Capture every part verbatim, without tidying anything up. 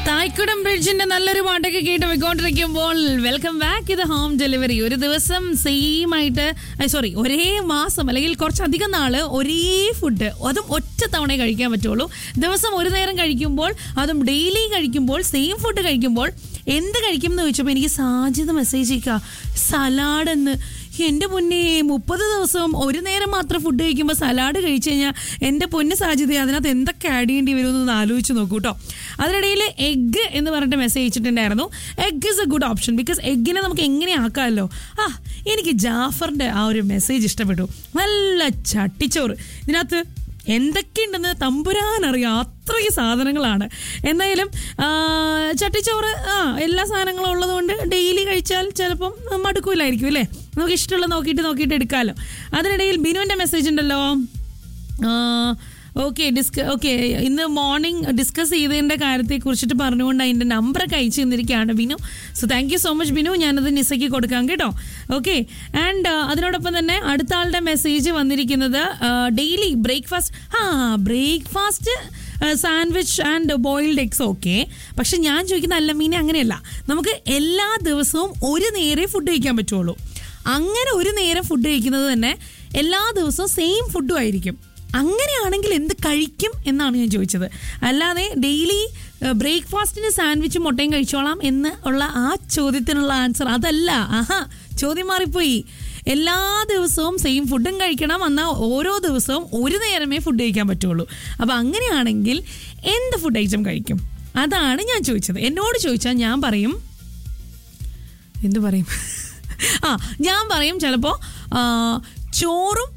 തായ്ക്കുടം ബ്രിഡ്ജിന്റെ നല്ലൊരു പാട്ടൊക്കെ കേട്ട് പോയിക്കൊണ്ടിരിക്കുമ്പോൾ വെൽക്കം ബാക്ക് ഇത് ഹോം ഡെലിവറി. ഒരു ദിവസം സെയിം ആയിട്ട് സോറി ഒരേ മാസം അല്ലെങ്കിൽ കുറച്ചധികം നാള് ഒരേ ഫുഡ് അതും ഒറ്റ തവണ കഴിക്കാൻ പറ്റുള്ളൂ. ദിവസം ഒരു നേരം കഴിക്കുമ്പോൾ അതും ഡെയിലി കഴിക്കുമ്പോൾ സെയിം ഫുഡ് കഴിക്കുമ്പോൾ എന്ത് കഴിക്കും എന്ന് ചോദിച്ചപ്പോൾ എനിക്ക് സാധ്യത മെസ്സേജ് അയക്കുക സലാഡ് എന്ന്. എൻ്റെ പൊന്നെ, മുപ്പത് ദിവസവും ഒരു നേരം മാത്രം ഫുഡ് കഴിക്കുമ്പോൾ സലാഡ് കഴിച്ചു കഴിഞ്ഞാൽ എൻ്റെ പൊന്ന് സാധ്യത അതിനകത്ത് എന്തൊക്കെ ആഡ് ചെയ്യേണ്ടി വരുമെന്നൊന്ന് ആലോചിച്ച് നോക്കൂ കേട്ടോ. അതിനിടയിൽ എഗ്ഗ് എന്ന് പറഞ്ഞിട്ട് message അയച്ചിട്ടുണ്ടായിരുന്നു. Egg is A good option because എഗ്ഗിനെ നമുക്ക് എങ്ങനെ ആക്കാമല്ലോ. ആ എനിക്ക് ജാഫറിൻ്റെ ആ ഒരു മെസ്സേജ് ഇഷ്ടപ്പെട്ടു. നല്ല ചട്ടിച്ചോറ്, ഇതിനകത്ത് എന്തൊക്കെയുണ്ടെന്ന് തമ്പുരാനറിയാം, അത്രയ്ക്ക് സാധനങ്ങളാണ്. എന്തായാലും ചട്ടിച്ചോറ് ആ എല്ലാ സാധനങ്ങളും ഉള്ളതുകൊണ്ട് ഡെയിലി കഴിച്ചാൽ ചിലപ്പം മടുക്കൂലായിരിക്കും അല്ലേ. നമുക്ക് ഇഷ്ടമുള്ള നോക്കിയിട്ട് നോക്കിയിട്ട് എടുക്കാമല്ലോ. അതിനിടയിൽ ബിനുവിൻ്റെ മെസ്സേജ് ഉണ്ടല്ലോ. ഓക്കെ ഡിസ്ക ഓക്കെ ഇന്ന് മോർണിംഗ് ഡിസ്കസ് ചെയ്തതിൻ്റെ കാര്യത്തെ കുറിച്ചിട്ട് പറഞ്ഞുകൊണ്ട് അതിൻ്റെ നമ്പറൊക്കെ അയച്ചു തന്നിരിക്കുകയാണ് Binu. So thank you so much Binu, ഞാനത് നിസയ്ക്ക് കൊടുക്കാം കേട്ടോ. ഓക്കെ, ആൻഡ് അതിനോടൊപ്പം തന്നെ അടുത്ത ആളുടെ മെസ്സേജ് വന്നിരിക്കുന്നത് ഡെയിലി ബ്രേക്ക്ഫാസ്റ്റ്. ആ breakfast sandwich and boiled eggs okay. പക്ഷെ ഞാൻ ചോദിക്കുന്ന അല്ല മീനെ അങ്ങനെയല്ല, നമുക്ക് എല്ലാ ദിവസവും ഒരു നേരെ ഫുഡ് കഴിക്കാൻ പറ്റുള്ളൂ. അങ്ങനെ ഒരു നേരം ഫുഡ് കഴിക്കുന്നത് തന്നെ എല്ലാ ദിവസവും സെയിം ഫുഡും ആയിരിക്കും. അങ്ങനെയാണെങ്കിൽ എന്ത് കഴിക്കും എന്നാണ് ഞാൻ ചോദിച്ചത്. അല്ലാതെ ഡെയിലി ബ്രേക്ക്ഫാസ്റ്റിന് സാൻഡ്വിച്ചും മുട്ടയും കഴിച്ചോളാം എന്ന് ഉള്ള ആ ചോദ്യത്തിനുള്ള ആൻസർ അതല്ല. ആഹാ, ചോദ്യം മാറിപ്പോയി. എല്ലാ ദിവസവും സെയിം ഫുഡും കഴിക്കണം, എന്നാൽ ഓരോ ദിവസവും ഒരു നേരമേ ഫുഡ് കഴിക്കാൻ പറ്റുള്ളൂ. അപ്പോൾ അങ്ങനെയാണെങ്കിൽ എന്ത് ഫുഡ് ഐറ്റം കഴിക്കും അതാണ് ഞാൻ ചോദിച്ചത്. എന്നോട് ചോദിച്ചാൽ ഞാൻ പറയും എന്ത് പറയും ആ ഞാൻ പറയും ചിലപ്പോൾ ചോറും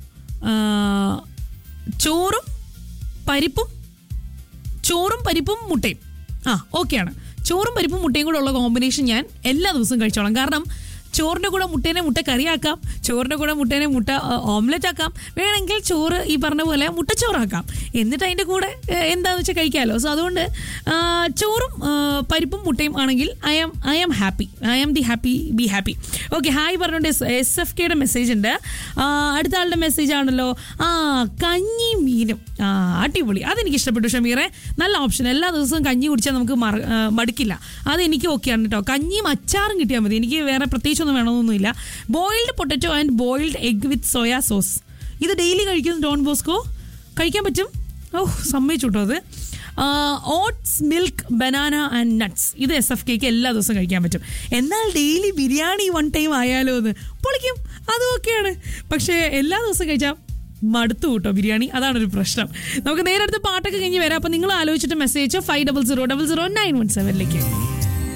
ചോറും പരിപ്പും ചോറും പരിപ്പും മുട്ടയും. ആ ഓക്കെയാണ്, ചോറും പരിപ്പും മുട്ടയും കൂടെ ഉള്ള കോമ്പിനേഷൻ ഞാൻ എല്ലാ ദിവസവും കഴിച്ചോളാം. കാരണം ചോറിൻ്റെ കൂടെ മുട്ടേനെ മുട്ട കറിയാക്കാം, ചോറിൻ്റെ കൂടെ മുട്ടേനെ മുട്ട ഓംലെറ്റ് ആക്കാം, വേണമെങ്കിൽ ചോറ് ഈ പറഞ്ഞ പോലെ മുട്ടച്ചോറാക്കാം, എന്നിട്ട് അതിൻ്റെ കൂടെ എന്താണെന്ന് വെച്ചാൽ കഴിക്കാമല്ലോ. സോ അതുകൊണ്ട് ചോറും പരിപ്പും മുട്ടയും ആണെങ്കിൽ I am I am happy I am the happy be happy. Okay, hi പറഞ്ഞുകൊണ്ട് എസ് എഫ് കെയുടെ മെസ്സേജ് ഉണ്ട്. അടുത്ത ആളുടെ മെസ്സേജ് ആണല്ലോ. ആ കഞ്ഞി മീനും ആ അടിപൊളി, അതെനിക്ക് ഇഷ്ടപ്പെട്ടു ഷമീറെ. നല്ല ഓപ്ഷൻ. എല്ലാ ദിവസവും കഞ്ഞി കുടിച്ചാൽ നമുക്ക് മടുക്കില്ല, അതെനിക്ക് ഓക്കെയാണ് കേട്ടോ. കഞ്ഞിയും അച്ചാറും കിട്ടിയാൽ മതി, എനിക്ക് വേറെ പ്രത്യേകിച്ച് ഒന്നും വേണമെന്നൊന്നുമില്ല. Boiled potato and boiled egg with soya sauce, ഇത് ഡെയിലി കഴിക്കുന്നു ഡോൺ ബോസ്കോ. കഴിക്കാൻ പറ്റും. ഓ സമ്മതിച്ചു കേട്ടോ അത്. Oats milk banana and nuts, ഇത് എസ് എഫ് കെക്ക് എല്ലാ ദിവസവും കഴിക്കാൻ പറ്റും. എന്നാൽ ഡെയിലി ബിരിയാണി വൺ ടൈം ആയാലോ എന്ന് പൊളിക്കും, അതും ഓക്കെയാണ്. പക്ഷേ എല്ലാ ദിവസവും കഴിച്ചാൽ മടുത്തു കൂട്ടോ ബിരിയാണി, അതാണൊരു പ്രശ്നം. നമുക്ക് നേരെ അടുത്ത് പാട്ടൊക്കെ കഴിഞ്ഞ് വരാം. അപ്പം നിങ്ങൾ ആലോചിച്ചിട്ട് message five double zero double zero nine one സെവനിലേക്ക്.